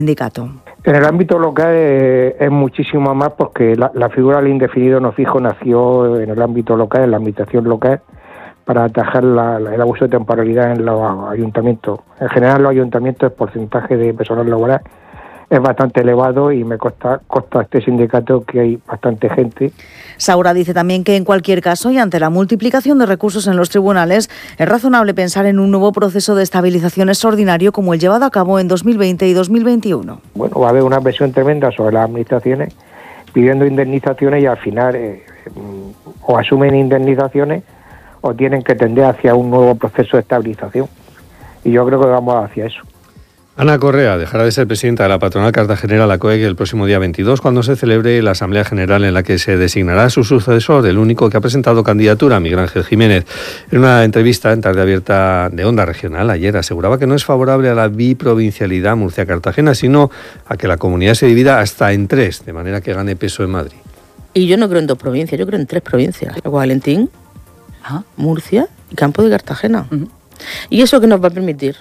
sindicato. En el ámbito local es muchísimo más porque la figura del indefinido no fijo nació en el ámbito local, en la administración local, para atajar el abuso de temporalidad en los ayuntamientos. En general, los ayuntamientos, el porcentaje de personal laboral es bastante elevado y me consta este sindicato que hay bastante gente. Saura dice también que en cualquier caso y ante la multiplicación de recursos en los tribunales es razonable pensar en un nuevo proceso de estabilización extraordinario como el llevado a cabo en 2020 y 2021. Bueno, va a haber una presión tremenda sobre las administraciones pidiendo indemnizaciones y al final o asumen indemnizaciones o tienen que tender hacia un nuevo proceso de estabilización. Y yo creo que vamos hacia eso. Ana Correa dejará de ser presidenta de la patronal cartagenera la COEG el próximo día 22 cuando se celebre la Asamblea General en la que se designará su sucesor, el único que ha presentado candidatura, Miguel Ángel Jiménez. En una entrevista en Tarde Abierta de Onda Regional ayer aseguraba que no es favorable a la biprovincialidad Murcia-Cartagena, sino a que la comunidad se divida hasta en 3, de manera que gane peso en Madrid. Y yo no creo en 2 provincias, yo creo en 3 provincias. Valentín, Murcia y Campo de Cartagena. Uh-huh. ¿Y eso qué nos va a permitir?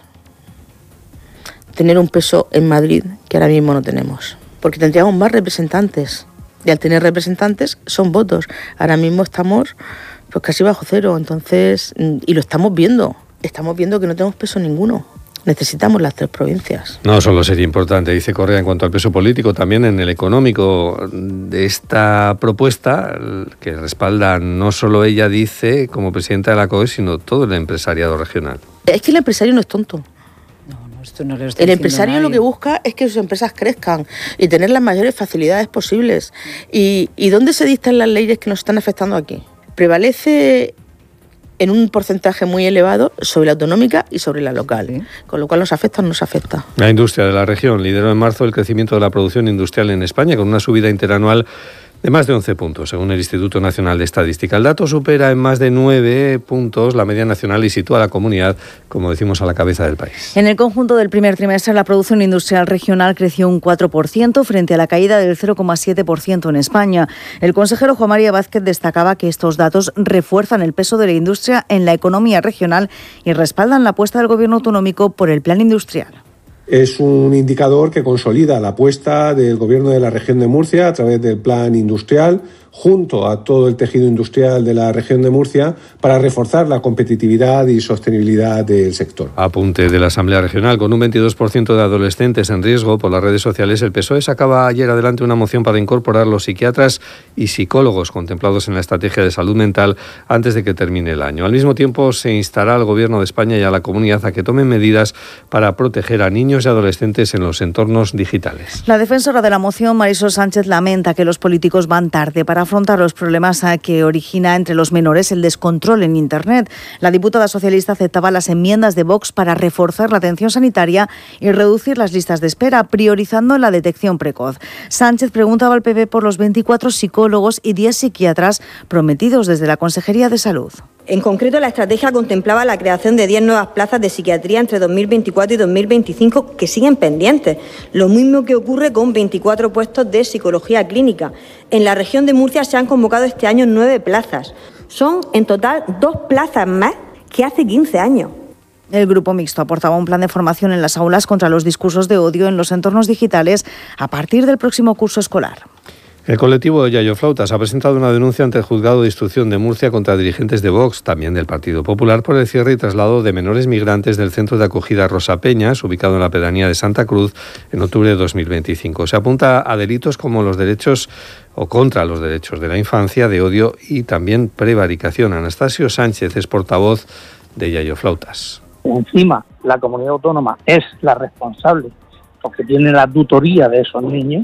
Tener un peso en Madrid que ahora mismo no tenemos, porque tendríamos más representantes y al tener representantes son votos. Ahora mismo estamos pues casi bajo cero, entonces, y lo estamos viendo que no tenemos peso ninguno. Necesitamos las 3 provincias. No solo sería importante, dice Correa, en cuanto al peso político, también en el económico de esta propuesta, que respalda no solo ella, dice, como presidenta de la COE, sino todo el empresariado regional. Es que el empresario no es tonto. El empresario lo que busca es que sus empresas crezcan y tener las mayores facilidades posibles. ¿Y dónde se dictan las leyes que nos están afectando aquí? Prevalece en un porcentaje muy elevado sobre la autonómica y sobre la local, ¿sí? Con lo cual nos afecta o no nos afecta. La industria de la región lideró en marzo el crecimiento de la producción industrial en España con una subida interanual de más de 11 puntos, según el Instituto Nacional de Estadística. El dato supera en más de 9 puntos la media nacional y sitúa a la comunidad, como decimos, a la cabeza del país. En el conjunto del primer trimestre, la producción industrial regional creció un 4% frente a la caída del 0,7% en España. El consejero Juan María Vázquez destacaba que estos datos refuerzan el peso de la industria en la economía regional y respaldan la apuesta del Gobierno autonómico por el plan industrial. Es un indicador que consolida la apuesta del Gobierno de la región de Murcia a través del plan industrial, junto a todo el tejido industrial de la región de Murcia, para reforzar la competitividad y sostenibilidad del sector. Apunte de la Asamblea Regional. Con un 22% de adolescentes en riesgo por las redes sociales, el PSOE sacaba ayer adelante una moción para incorporar los psiquiatras y psicólogos contemplados en la estrategia de salud mental antes de que termine el año. Al mismo tiempo, se instará al Gobierno de España y a la comunidad a que tomen medidas para proteger a niños y adolescentes en los entornos digitales. La defensora de la moción, Marisol Sánchez, lamenta que los políticos van tarde para afrontar los problemas que origina entre los menores el descontrol en Internet. La diputada socialista aceptaba las enmiendas de Vox para reforzar la atención sanitaria y reducir las listas de espera, priorizando la detección precoz. Sánchez preguntaba al PP por los 24 psicólogos y 10 psiquiatras prometidos desde la Consejería de Salud. En concreto, la estrategia contemplaba la creación de 10 nuevas plazas de psiquiatría entre 2024 y 2025 que siguen pendientes. Lo mismo que ocurre con 24 puestos de psicología clínica. En la región de Murcia se han convocado este año 9 plazas. Son en total 2 plazas más que hace 15 años. El Grupo Mixto aportaba un plan de formación en las aulas contra los discursos de odio en los entornos digitales a partir del próximo curso escolar. El colectivo Yayo Flautas ha presentado una denuncia ante el Juzgado de Instrucción de Murcia contra dirigentes de Vox, también del Partido Popular, por el cierre y traslado de menores migrantes del centro de acogida Rosa Peñas, ubicado en la pedanía de Santa Cruz, en octubre de 2025. Se apunta a delitos como los derechos o contra los derechos de la infancia, de odio y también prevaricación. Anastasio Sánchez es portavoz de Yayo Flautas. Encima, la comunidad autónoma es la responsable porque tiene la tutoría de esos niños.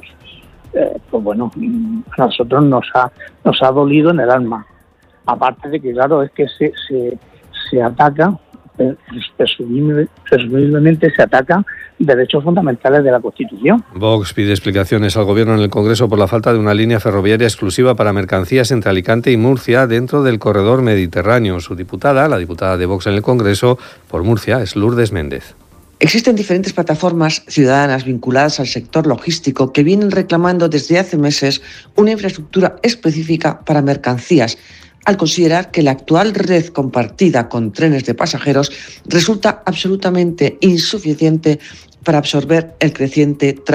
Pues bueno, a nosotros nos ha dolido en el alma. Aparte de que, claro, es que se ataca, presumiblemente se ataca derechos fundamentales de la Constitución. Vox pide explicaciones al Gobierno en el Congreso por la falta de una línea ferroviaria exclusiva para mercancías entre Alicante y Murcia dentro del corredor mediterráneo. Su diputada, la diputada de Vox en el Congreso por Murcia, es Lourdes Méndez. Existen diferentes plataformas ciudadanas vinculadas al sector logístico que vienen reclamando desde hace meses una infraestructura específica para mercancías, al considerar que la actual red compartida con trenes de pasajeros resulta absolutamente insuficiente para absorber el creciente